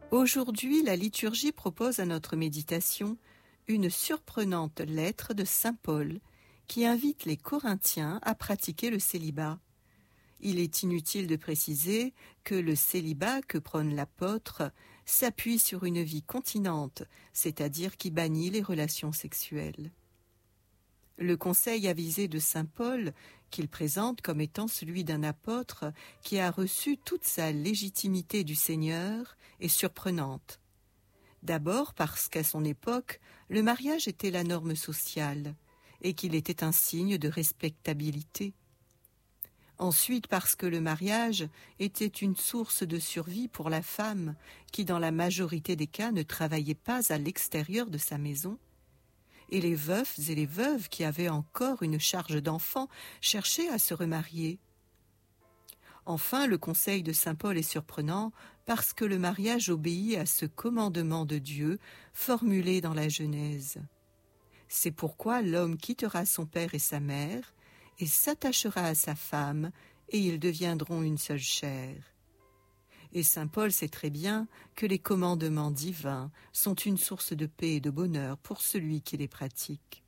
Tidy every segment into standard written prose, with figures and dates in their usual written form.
Aujourd'hui, la liturgie propose à notre méditation une surprenante lettre de saint Paul qui invite les Corinthiens à pratiquer le célibat. Il est inutile de préciser que le célibat que prône l'apôtre s'appuie sur une vie continente, c'est-à-dire qui bannit les relations sexuelles. Le conseil avisé de saint Paul, qu'il présente comme étant celui d'un apôtre qui a reçu toute sa légitimité du Seigneur, est surprenante. D'abord parce qu'à son époque, le mariage était la norme sociale et qu'il était un signe de respectabilité. Ensuite parce que le mariage était une source de survie pour la femme qui, dans la majorité des cas, ne travaillait pas à l'extérieur de sa maison. Et les veufs et les veuves qui avaient encore une charge d'enfants cherchaient à se remarier. Enfin, le conseil de saint Paul est surprenant parce que le mariage obéit à ce commandement de Dieu formulé dans la Genèse. C'est pourquoi l'homme quittera son père et sa mère et s'attachera à sa femme, et ils deviendront une seule chair. Et saint Paul sait très bien que les commandements divins sont une source de paix et de bonheur pour celui qui les pratique.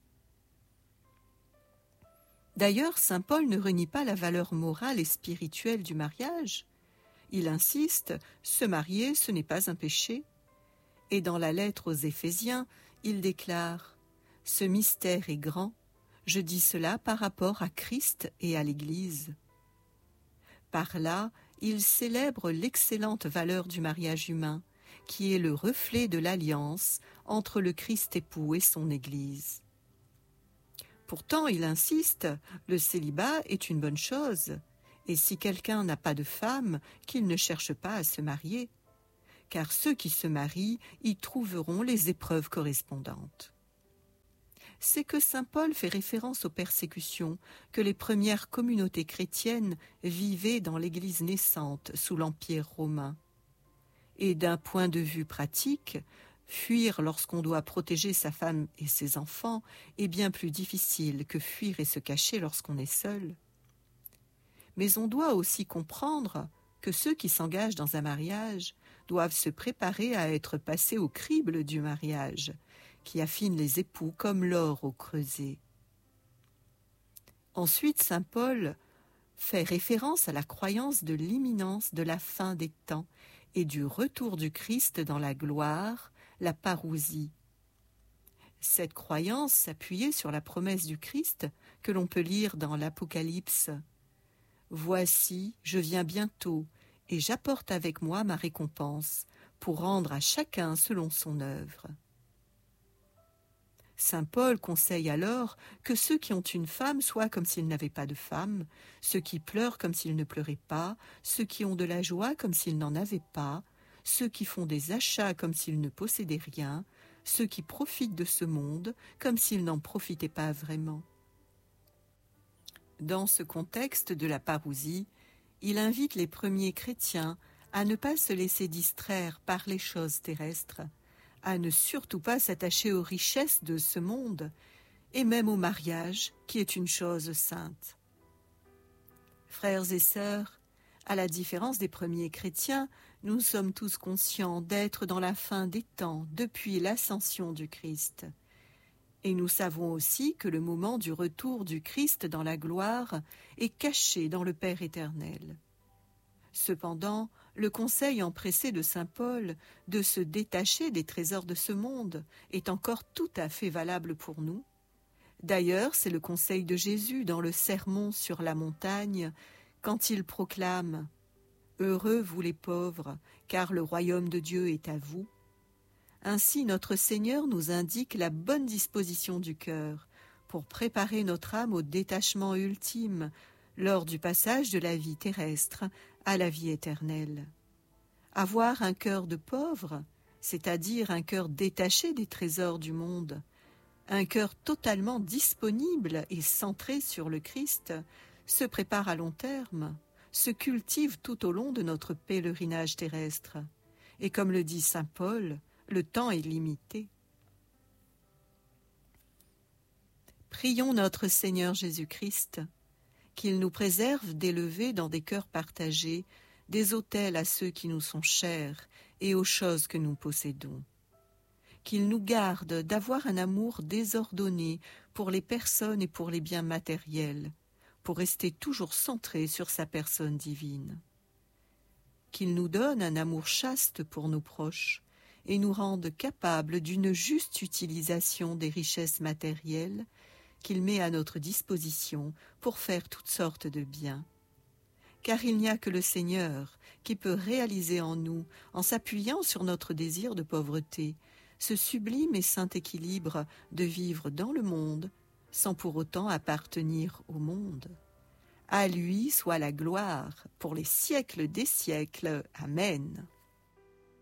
D'ailleurs, saint Paul ne renie pas la valeur morale et spirituelle du mariage. Il insiste, se marier, ce n'est pas un péché. Et dans la lettre aux Éphésiens, il déclare « Ce mystère est grand, je dis cela par rapport à Christ et à l'Église. » Par là, il célèbre l'excellente valeur du mariage humain, qui est le reflet de l'alliance entre le Christ époux et son Église. Pourtant, il insiste, le célibat est une bonne chose, et si quelqu'un n'a pas de femme, qu'il ne cherche pas à se marier, car ceux qui se marient y trouveront les épreuves correspondantes. C'est que saint Paul fait référence aux persécutions que les premières communautés chrétiennes vivaient dans l'Église naissante sous l'Empire romain. Et d'un point de vue pratique, fuir lorsqu'on doit protéger sa femme et ses enfants est bien plus difficile que fuir et se cacher lorsqu'on est seul. Mais on doit aussi comprendre que ceux qui s'engagent dans un mariage doivent se préparer à être passés au crible du mariage, qui affine les époux comme l'or au creuset. Ensuite, saint Paul fait référence à la croyance de l'imminence de la fin des temps et du retour du Christ dans la gloire, la parousie. Cette croyance s'appuyait sur la promesse du Christ que l'on peut lire dans l'Apocalypse. « Voici, je viens bientôt, et j'apporte avec moi ma récompense, pour rendre à chacun selon son œuvre. » Saint Paul conseille alors que ceux qui ont une femme soient comme s'ils n'avaient pas de femme, ceux qui pleurent comme s'ils ne pleuraient pas, ceux qui ont de la joie comme s'ils n'en avaient pas, ceux qui font des achats comme s'ils ne possédaient rien, ceux qui profitent de ce monde comme s'ils n'en profitaient pas vraiment. Dans ce contexte de la parousie, il invite les premiers chrétiens à ne pas se laisser distraire par les choses terrestres, à ne surtout pas s'attacher aux richesses de ce monde, et même au mariage, qui est une chose sainte. Frères et sœurs, à la différence des premiers chrétiens, nous sommes tous conscients d'être dans la fin des temps depuis l'ascension du Christ. Et nous savons aussi que le moment du retour du Christ dans la gloire est caché dans le Père éternel. Cependant, le conseil empressé de saint Paul de se détacher des trésors de ce monde est encore tout à fait valable pour nous. D'ailleurs, c'est le conseil de Jésus dans le Sermon sur la montagne, quand il proclame « Heureux vous les pauvres, car le royaume de Dieu est à vous ». Ainsi, notre Seigneur nous indique la bonne disposition du cœur pour préparer notre âme au détachement ultime lors du passage de la vie terrestre à la vie éternelle. Avoir un cœur de pauvre, c'est-à-dire un cœur détaché des trésors du monde, un cœur totalement disponible et centré sur le Christ, se prépare à long terme, se cultive tout au long de notre pèlerinage terrestre. Et comme le dit saint Paul, le temps est limité. Prions notre Seigneur Jésus-Christ, qu'il nous préserve d'élever dans des cœurs partagés des autels à ceux qui nous sont chers et aux choses que nous possédons. Qu'il nous garde d'avoir un amour désordonné pour les personnes et pour les biens matériels, pour rester toujours centrés sur sa personne divine. Qu'il nous donne un amour chaste pour nos proches et nous rende capables d'une juste utilisation des richesses matérielles qu'il met à notre disposition pour faire toutes sortes de biens. Car il n'y a que le Seigneur qui peut réaliser en nous, en s'appuyant sur notre désir de pauvreté, ce sublime et saint équilibre de vivre dans le monde sans pour autant appartenir au monde. À lui soit la gloire pour les siècles des siècles. Amen.